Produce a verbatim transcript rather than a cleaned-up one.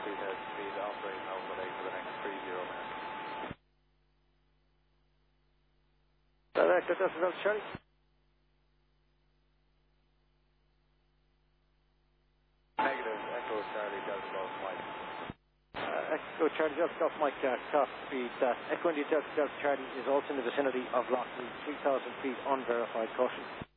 three thousand feet, operating overlay for the next three zero minutes. Director, Delta Delta Charlie. Negative, Echo Charlie, Delta Golf Mike. Uh, Echo Charlie, Delta Golf Mike, uh, copy that. Echo India Delta Delta Charlie is also in the vicinity of Lockheed, three thousand feet, unverified caution.